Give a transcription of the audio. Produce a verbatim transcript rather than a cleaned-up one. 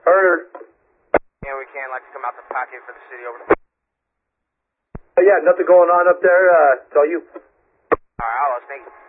Heard. And we can, like, come out the pocket for the city over the... Uh, yeah, nothing going on up there. Uh, it's all you. Alright, I'll thank you.